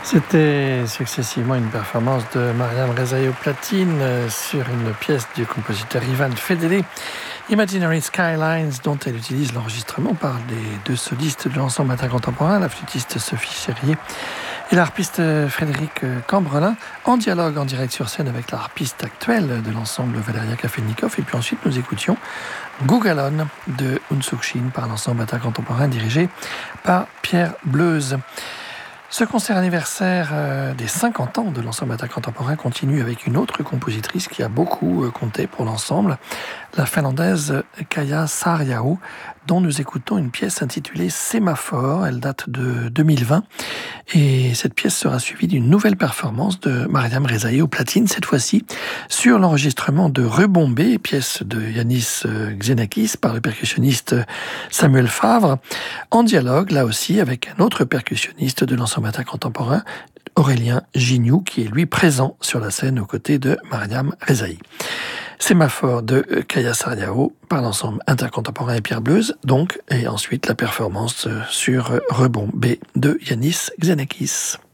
C'était successivement une performance de Mariam Rezaï au platine sur une pièce du compositeur Ivan Fedele, Imaginary Skylines, dont elle utilise l'enregistrement par les deux solistes de l'ensemble matin contemporain, la flûtiste Sophie Chérier et l'harpiste Frédéric Cambrelin, en dialogue en direct sur scène avec la harpiste actuelle de l'ensemble Valeria Kafelnikov. Et puis ensuite, nous écoutions Gougalon de Unsuk-Shin par l'ensemble matin contemporain dirigé par Pierre Bleuze. Ce concert anniversaire des 50 ans de l'ensemble matin contemporain continue avec une autre compositrice qui a beaucoup compté pour l'ensemble, la finlandaise Kaija Saariaho, dont nous écoutons une pièce intitulée Sémaphore. Elle date de 2020 et cette pièce sera suivie d'une nouvelle performance de Mariam Rezaï au platine, cette fois-ci sur l'enregistrement de Rebombé, pièce de Yanis Xenakis par le percussionniste Samuel Favre, en dialogue là aussi avec un autre percussionniste de l'ensemble matin contemporain, Aurélien Gignoux, qui est lui présent sur la scène aux côtés de Mariam Rezaï. Sémaphore de Kaija Saariaho par l'ensemble intercontemporain et Pierre Bleuze, donc, et ensuite la performance sur Rebond B de Yanis Xenakis.